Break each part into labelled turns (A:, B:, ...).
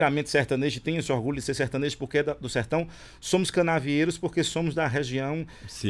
A: sertanejo, tem esse orgulho de ser sertanejo porque é do sertão, somos canavieiros porque somos da região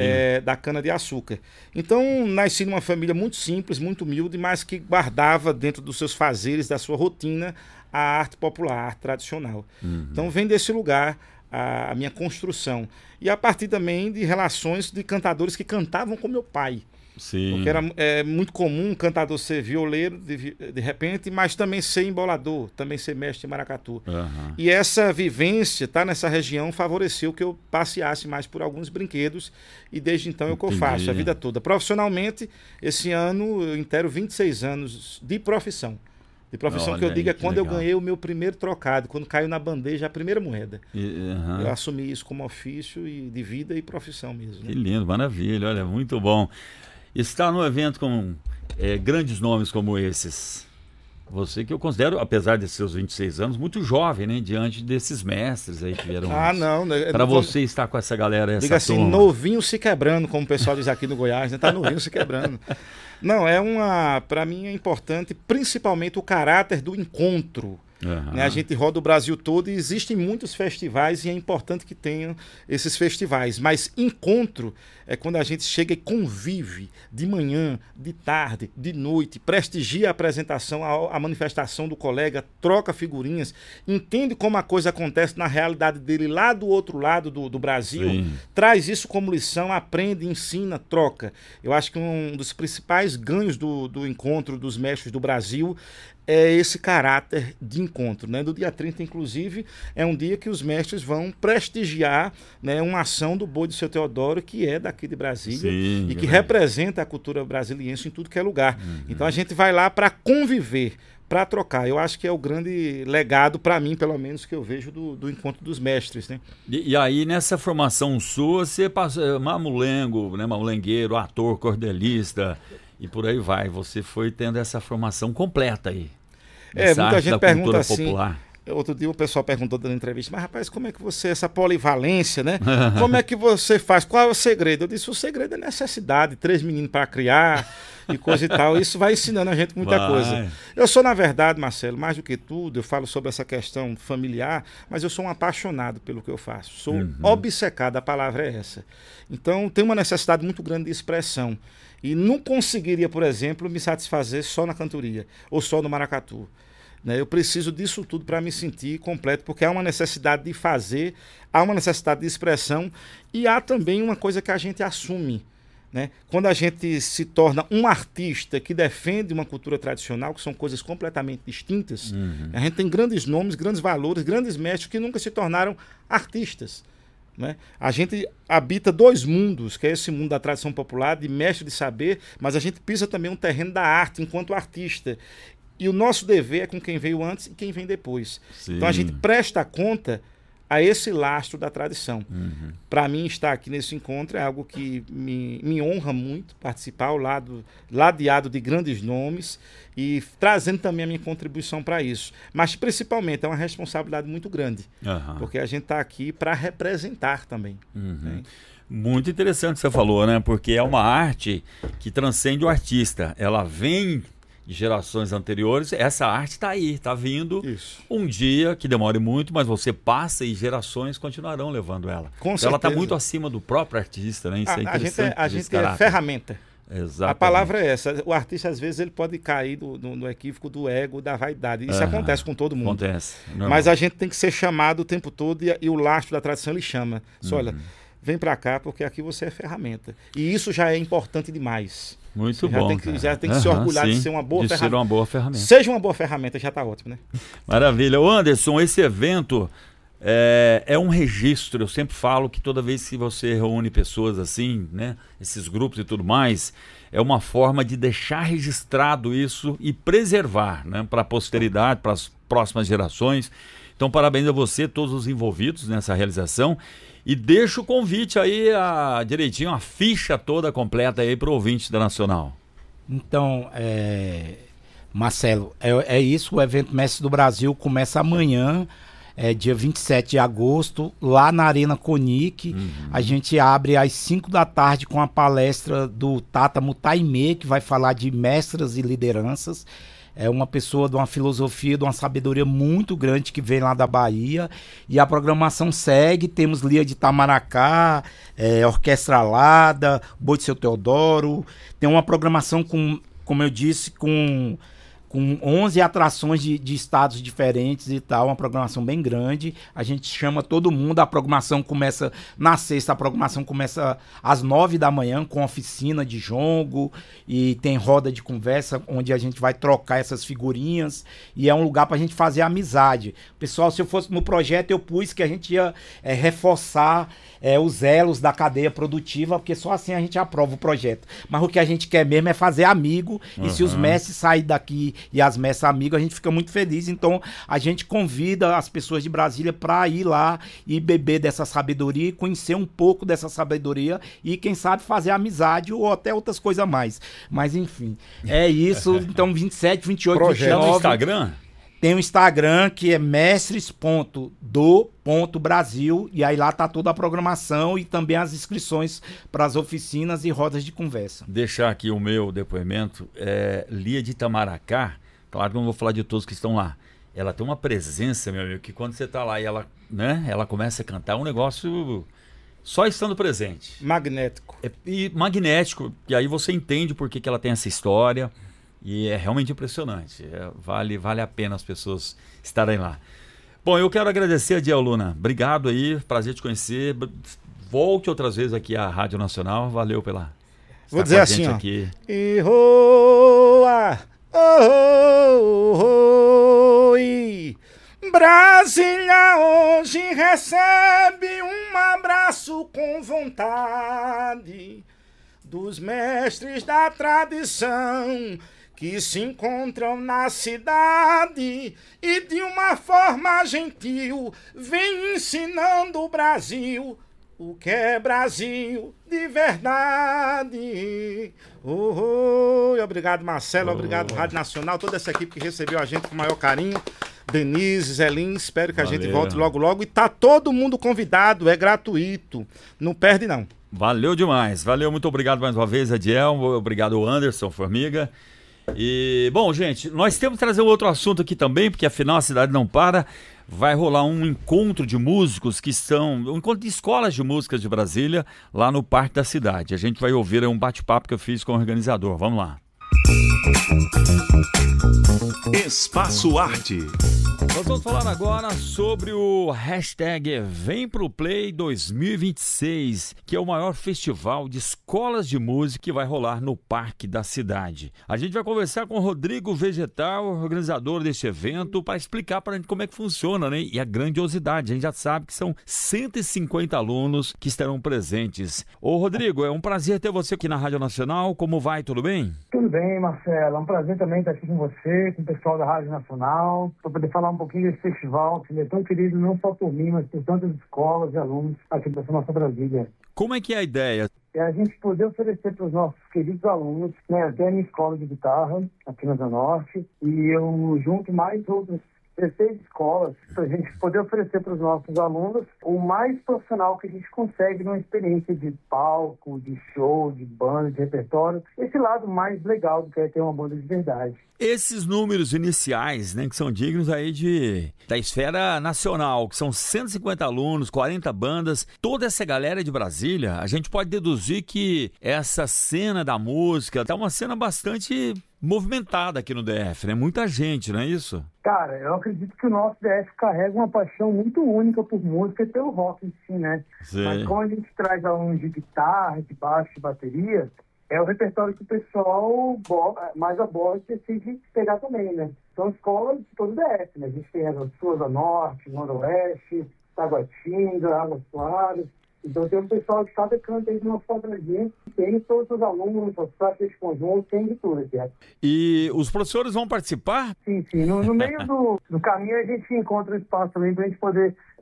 A: da cana-de-açúcar. Então, nasci numa família muito simples, muito humilde, mas que guardava dentro dos seus fazeres, da sua rotina, a arte popular, a arte tradicional. Então, vem desse lugar a minha construção. E a partir também de relações de cantadores que cantavam com meu pai.
B: Sim.
A: Porque era muito comum um cantador ser violeiro de repente, mas também ser embolador, também ser mestre de maracatu. E essa vivência, tá nessa região, favoreceu que eu passeasse mais por alguns brinquedos, e desde então é o que eu faço a vida toda. Profissionalmente, esse ano eu inteiro 26 anos de profissão. De profissão. Olha, que eu digo é quando legal. Eu ganhei o meu primeiro trocado, quando caiu na bandeja a primeira moeda. Eu assumi isso como ofício de vida e profissão mesmo.
B: Que lindo, maravilha, olha, muito bom. Estar num evento com grandes nomes como esses, você que eu considero, apesar de seus 26 anos, muito jovem, né? Diante desses mestres aí que vieram antes.
A: Não.
B: Para você estar com essa galera, essa
A: diga assim,
B: turma.
A: Novinho se quebrando, como o pessoal diz aqui no Goiás, né? Tá novinho se quebrando. Não, para mim é importante, principalmente o caráter do encontro. Né? A gente roda o Brasil todo e existem muitos festivais e é importante que tenham esses festivais, mas encontro é quando a gente chega e convive de manhã, de tarde, de noite, prestigia a apresentação, a manifestação do colega, troca figurinhas, entende como a coisa acontece na realidade dele lá do outro lado do Brasil, traz isso como lição, aprende, ensina, troca. Eu acho que um dos principais ganhos do encontro dos mestres do Brasil é esse caráter de encontro, né? Do dia 30, inclusive, é um dia que os mestres vão prestigiar, né, uma ação do Boi do Seu Teodoro, que é daqui de Brasília e que representa a cultura brasiliense em tudo que é lugar. Então a gente vai lá para conviver, para trocar. Eu acho que é o grande legado, para mim, pelo menos, que eu vejo do encontro dos mestres, né?
B: E aí, nessa formação sua, você passou mamulengo, né, mamulengueiro, ator, cordelista, e por aí vai. Você foi tendo essa formação completa aí.
A: Muita gente pergunta assim. Popular. Outro dia o pessoal perguntou dando entrevista, mas rapaz, como é que você, essa polivalência, né? Como é que você faz? Qual é o segredo? Eu disse, o segredo é necessidade, 3 meninos para criar e coisa e tal. Isso vai ensinando a gente muita coisa. Eu sou, na verdade, Marcelo, mais do que tudo, eu falo sobre essa questão familiar, mas eu sou um apaixonado pelo que eu faço. Sou obcecado, a palavra é essa. Então, tem uma necessidade muito grande de expressão. E não conseguiria, por exemplo, me satisfazer só na cantoria ou só no maracatu. Né? Eu preciso disso tudo para me sentir completo, porque há uma necessidade de fazer, há uma necessidade de expressão e há também uma coisa que a gente assume. Né? Quando a gente se torna um artista que defende uma cultura tradicional, que são coisas completamente distintas, a gente tem grandes nomes, grandes valores, grandes mestres que nunca se tornaram artistas. Né? A gente habita 2 mundos, que é esse mundo da tradição popular, de mestre de saber, mas a gente pisa também um terreno da arte enquanto artista. E o nosso dever é com quem veio antes e quem vem depois. Então a gente presta conta a esse lastro da tradição. Para mim, estar aqui nesse encontro é algo que me honra muito, participar ao ladeado de grandes nomes e trazendo também a minha contribuição para isso. Mas, principalmente, é uma responsabilidade muito grande, porque a gente está aqui para representar também. Né?
B: Muito interessante o que você falou, né? Porque é uma arte que transcende o artista. Ela vem de gerações anteriores, essa arte está aí, está vindo. Um dia, que demore muito, mas você passa e gerações continuarão levando ela.
A: Com certeza.
B: Ela está muito acima do próprio artista, né? Isso é interessante.
A: A gente é ferramenta.
B: Exatamente.
A: A palavra é essa. O artista, às vezes, ele pode cair no equívoco do ego, da vaidade. Isso acontece com todo mundo.
B: Acontece. Normal.
A: Mas a gente tem que ser chamado o tempo todo e o lastro da tradição ele chama. Olha, vem para cá porque aqui você é ferramenta. E isso já é importante demais.
B: Muito bom.
A: Já tem que se orgulhar de ser uma boa ferramenta.
B: Ser uma boa ferramenta.
A: Seja uma boa ferramenta, já está ótimo, né?
B: Maravilha. Ô Anderson, esse evento é um registro. Eu sempre falo que toda vez que você reúne pessoas assim, né, esses grupos e tudo mais, é uma forma de deixar registrado isso e preservar, né, para a posteridade, para as próximas gerações. Então, parabéns a você, todos os envolvidos nessa realização. E deixa o convite aí direitinho, a ficha toda completa aí para o ouvinte da Nacional.
C: Então, Marcelo, é isso, o evento Mestre do Brasil começa amanhã, dia 27 de agosto, lá na Arena Conic. A gente abre às 5 da tarde com a palestra do Tata Mutaime, que vai falar de mestras e lideranças. É uma pessoa de uma filosofia, de uma sabedoria muito grande que vem lá da Bahia. E a programação segue, temos Lia de Itamaracá, Orquestra Alada, Boi de Seu Teodoro. Tem uma programação como eu disse, com 11 atrações de estados diferentes e tal, uma programação bem grande. A gente chama todo mundo, a programação começa na sexta, a programação começa às 9 da manhã com oficina de jongo e tem roda de conversa onde a gente vai trocar essas figurinhas e é um lugar pra gente fazer amizade. Pessoal, se eu fosse no projeto eu pus que a gente ia reforçar os elos da cadeia produtiva, porque só assim a gente aprova o projeto. Mas o que a gente quer mesmo é fazer amigo, e se os mestres saírem daqui e as messas amigas, a gente fica muito feliz. Então a gente convida as pessoas de Brasília para ir lá e beber dessa sabedoria e conhecer um pouco dessa sabedoria e quem sabe fazer amizade ou até outras coisas a mais. Mas enfim, é isso. Então 27, 28,
B: projeto
C: 29...
B: no Instagram?
C: Tem um Instagram que é mestres.do.brasil e aí lá tá toda a programação e também as inscrições para as oficinas e rodas de conversa.
B: Deixar aqui o meu depoimento. Lia de Itamaracá, claro que eu não vou falar de todos que estão lá. Ela tem uma presença, meu amigo, que quando você tá lá e ela começa a cantar, é um negócio só estando presente.
A: Magnético.
B: E magnético, e aí você entende por que ela tem essa história. E é realmente impressionante. Vale a pena as pessoas estarem lá. Bom, eu quero agradecer a Diel Luna. Obrigado aí, prazer te conhecer. Volte outras vezes aqui à Rádio Nacional. Valeu pela...
A: Vou dizer assim, ó. Aqui. Ihoa, oh, oh, oh, Brasília hoje recebe um abraço com vontade dos mestres da tradição que se encontram na cidade e de uma forma gentil vem ensinando o Brasil o que é Brasil de verdade. Obrigado, Marcelo, obrigado, Rádio Nacional, toda essa equipe que recebeu a gente com o maior carinho. Denise, Zelim, espero que a gente volte logo. E tá todo mundo convidado, é gratuito, não perde não.
B: Valeu demais, valeu, muito obrigado mais uma vez, Adiel, obrigado Anderson, Formiga. E, bom, gente, nós temos que trazer um outro assunto aqui também, porque afinal a cidade não para. Vai rolar um encontro de músicos um encontro de escolas de músicas de Brasília, lá no Parque da Cidade. A gente vai ouvir um bate-papo que eu fiz com o organizador. Vamos lá.
D: Espaço Arte.
B: Nós vamos falar agora sobre o hashtag Vem Pro Play 2026, que é o maior festival de escolas de música que vai rolar no Parque da Cidade. A gente vai conversar com o Rodrigo Vegetal, organizador deste evento, para explicar para a gente como é que funciona, né? E a grandiosidade. A gente já sabe que são 150 alunos que estarão presentes. Ô Rodrigo, é um prazer ter você aqui na Rádio Nacional. Como vai? Tudo bem?
E: Tudo bem, Marcelo. É um prazer também estar aqui com você, com o pessoal da Rádio Nacional, para poder falar um pouquinho desse festival que é tão querido não só por mim, mas por tantas escolas e alunos aqui da nossa Brasília.
B: Como é que é a ideia?
E: É a gente poder oferecer para os nossos queridos alunos, né, até a minha escola de guitarra, aqui na Zona Norte, e eu junto mais outras 16 escolas, para a gente poder oferecer para os nossos alunos o mais profissional que a gente consegue numa experiência de palco, de show, de banda, de repertório. Esse lado mais legal do que é ter uma banda de verdade.
B: Esses números iniciais, né, que são dignos aí da esfera nacional, que são 150 alunos, 40 bandas, toda essa galera de Brasília, a gente pode deduzir que essa cena da música tá uma cena bastante movimentada aqui no DF, né? Muita gente, não é isso?
E: Cara, eu acredito que o nosso DF carrega uma paixão muito única por música e pelo rock em si, né?
B: Sim.
E: Mas quando a gente traz alunos de guitarra, de baixo, de bateria, é o repertório que o pessoal mais aborda e decide pegar também, né? São escolas de todo o DF, né? A gente tem as suas a Norte, Noroeste, Taguatinga, Águas Claras. Então tem um pessoal de cada canto aí do nosso quadradinho, tem todos os alunos, as partes de conjunto, tem de tudo aqui.
B: E os professores vão participar?
E: Sim. No meio do caminho a gente encontra espaço também para a gente poder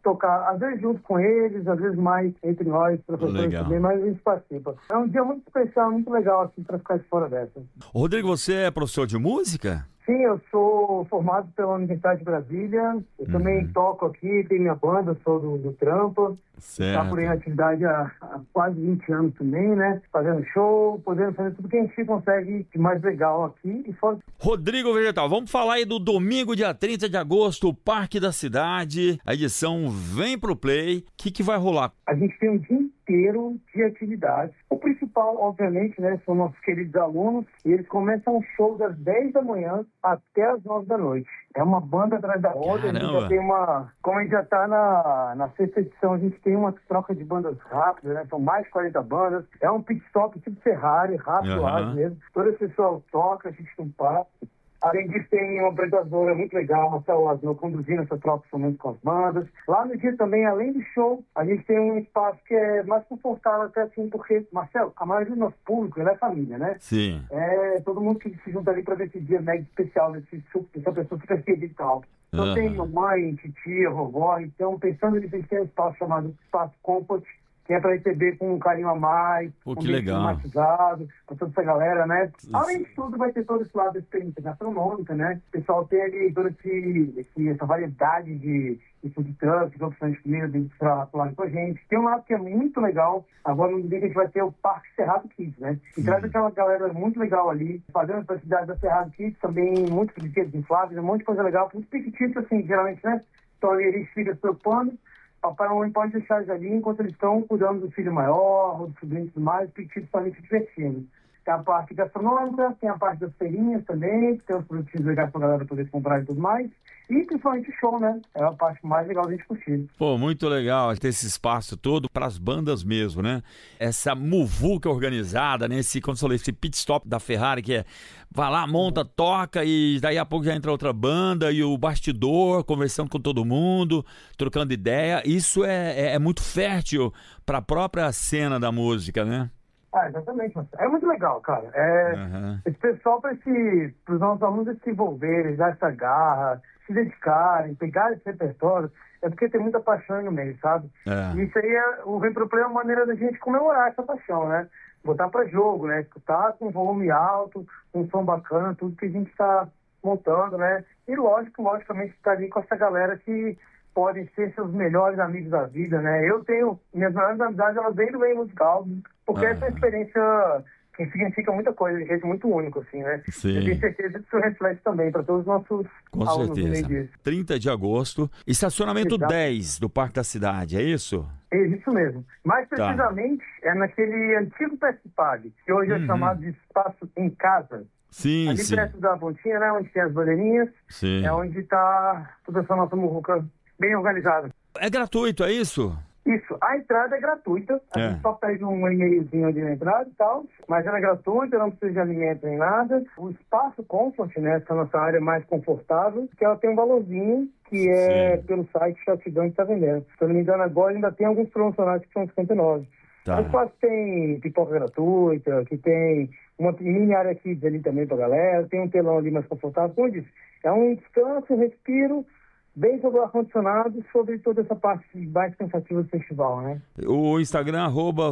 E: tocar, às vezes junto com eles, às vezes mais entre nós, professores também, mas a gente participa. É um dia muito especial, muito legal, assim, para ficar de fora dessa.
B: Rodrigo, você é professor de música?
E: Sim, eu sou formado pela Universidade de Brasília, eu também toco aqui, tenho minha banda, sou do Trampa, está por aí em atividade há quase 20 anos também, né? Fazendo show, podendo fazer tudo que a gente consegue de mais legal aqui e fora.
B: Rodrigo Vegetal, vamos falar aí do domingo, dia 30 de agosto, o Parque da Cidade, a edição Vem Pro Play. O que vai rolar?
E: A gente tem um dia inteiro de atividades. O principal, obviamente, né, são nossos queridos alunos, e eles começam o show das 10 da manhã até as 9 da noite. É uma banda atrás da outra. A gente já tem como a gente já está na sexta edição, a gente tem uma troca de bandas rápidas, né? São mais de 40 bandas. É um pit stop tipo Ferrari, rápido mesmo. Todo esse pessoal toca, a gente não para. Além disso, tem uma apresentadora muito legal, Marcelo Asno, conduzindo essa troca somente com as bandas. Lá no dia também, além do show, a gente tem um espaço que é mais confortável até assim, porque, Marcelo, a maioria do nosso público é família, né?
B: Sim.
E: É todo mundo que se junta ali para ver esse dia mega especial, dessa pessoa super querida e tal. Então tem mãe, titia, vovó, então pensando nisso, a gente tem um espaço chamado Espaço Comfort, que é para receber com um carinho a mais,
B: que legal.
E: Climatizado, para toda essa galera, né? Além de tudo, vai ter todo esse lado da experiência gastronômica, né? O pessoal tem ali toda essa variedade de food trucks, de opções de comida para falar com a gente. Tem um lado que é muito legal, agora no domingo a gente vai ter o Parque Cerrado Kids, né? E traz aquela galera muito legal ali, fazendo as atividades da Cerrado Kids, também muitos brinquedos infláveis, um monte de coisa legal, muito pequititos assim, geralmente, né? Então ali a gente fica se preocupando. Papai e mamãe pode deixar eles ali enquanto eles estão cuidando do filho maior, ou do sobrinho e tudo mais, petidos para se divertindo. Tem a parte gastronômica, tem a parte das feirinhas também, que tem os produtos legais para a galera poder comprar e tudo mais. E principalmente o show, né? É a parte mais legal da gente curtir.
B: Pô, muito legal ter esse espaço todo para as bandas mesmo, né? Essa muvuca organizada, né? Quando você falou, esse pit stop da Ferrari, que é vai lá, monta, toca e daí a pouco já entra outra banda e o bastidor, conversando com todo mundo, trocando ideia. Isso é muito fértil para a própria cena da música, né?
E: Exatamente, Marcelo. É muito legal, cara. Esse pessoal, para os nossos alunos se envolverem, dar essa garra, se dedicarem, pegar esse repertório, é porque tem muita paixão no meio, sabe? E isso aí, o Vem Pro Play é uma maneira da gente comemorar essa paixão, né? Botar para jogo, né? Escutar com volume alto, com um som bacana, tudo que a gente está montando, né? E logicamente, estar ali com essa galera que podem ser seus melhores amigos da vida, né? Eu tenho, minhas melhores amizades, elas vêm do meio musical, porque essa experiência que significa muita coisa, de jeito muito único, assim, né?
B: Sim.
E: Eu tenho certeza que isso reflete também para todos os nossos alunos. Com certeza.
B: 30 de agosto, estacionamento 10 do Parque da Cidade, é isso?
E: É isso mesmo. Mais precisamente, é naquele antigo Pestipag, que hoje é chamado de Espaço em Casa.
B: Sim,
E: ali perto da pontinha, né? Onde tem as bandeirinhas.
B: Sim.
E: É onde está toda essa nossa muvuca bem organizada.
B: É gratuito, é isso?
E: Isso, a entrada é gratuita, a gente só pede um e-mailzinho ali na entrada e tal, mas ela é gratuita, não precisa de alimento nem nada. O Espaço Comfort, né, essa nossa área mais confortável, que ela tem um valorzinho que é pelo site Chatidão que está vendendo. Se eu não me engano, agora ainda tem alguns promocionais que são 59. O espaço tem pipoca gratuita, que tem uma mini área kids ali também pra galera, tem um telão ali mais confortável. Como eu disse, é um descanso, um respiro, bem sobre o ar-condicionado, sobre toda essa parte mais cansativa do festival, né?
B: O Instagram,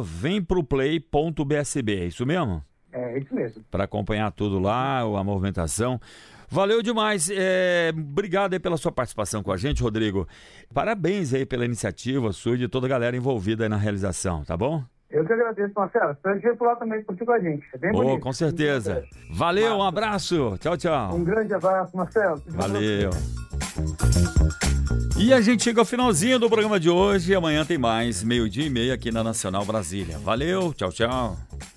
B: @vemproplay.bsb, é isso mesmo?
E: É isso mesmo.
B: Para acompanhar tudo lá, a movimentação. Valeu demais. Obrigado aí pela sua participação com a gente, Rodrigo. Parabéns aí pela iniciativa sua e de toda a galera envolvida aí na realização, tá bom?
E: Eu que agradeço, Marcelo. Espero te ver por lá também, curtir com a gente. É bem bonito.
B: Com certeza. Valeu, um abraço. Tchau, tchau.
E: Um grande abraço, Marcelo.
B: Valeu. E a gente chega ao finalzinho do programa de hoje. Amanhã tem mais, 12:30 aqui na Nacional Brasília. Valeu, tchau, tchau.